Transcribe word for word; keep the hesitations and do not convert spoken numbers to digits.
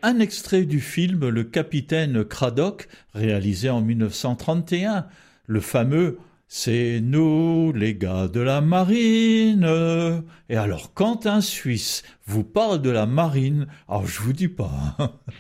un extrait du film Le Capitaine Cradock, réalisé en mille neuf cent trente et un, le fameux « C'est nous les gars de la marine ». Et alors quand un Suisse vous parle de la marine, alors je vous dis pas...